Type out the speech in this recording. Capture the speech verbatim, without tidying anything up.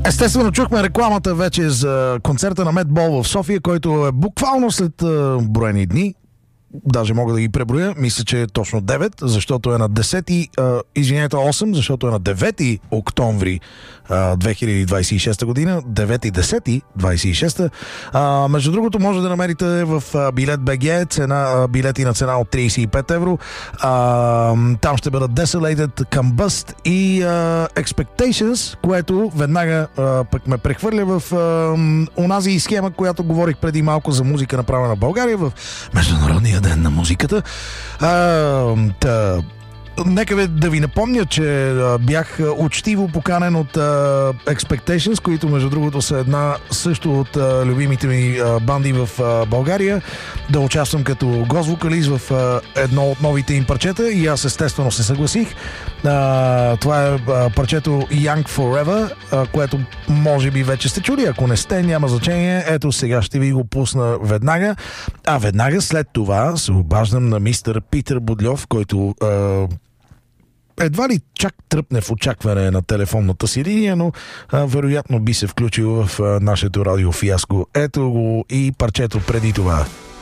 Естествено, чухме рекламата вече за концерта на Медбол в София, който е буквално след uh, броени дни. Даже мога да ги преброя. Мисля, че е точно девет, защото е на десети, uh, извинете, осем, защото е на девети октомври uh, две хиляди двадесет и шеста година. девети десети двадесет и шеста. Uh, между другото, може да намерите в uh, билет БГ цена, uh, билети на цена от тридесет и пет евро. Uh, там ще бъдат Desolated, Combust и uh, Expectations, което веднага uh, пък ме прехвърля в uh, онази схема, която говорих преди малко за музика, направена в България в Международния ден на музиката. Uh, та, Нека да ви напомня, че а, бях учтиво поканен от а, Expectations, които между другото са една също от а, любимите ми а, банди в а, България, да участвам като гост-вокалист в а, едно от новите им парчета и аз естествено се съгласих. А, това е а, парчето Young Forever, а, което може би вече сте чули, ако не сте, няма значение. Ето сега ще ви го пусна веднага, а веднага след това се обаждам на мистер Питър Будльов, който а, едва ли чак тръпне в очакване на телефонната си линия, но а, вероятно би се включил в а, нашето радио фиаско. Ето го и парчето преди това.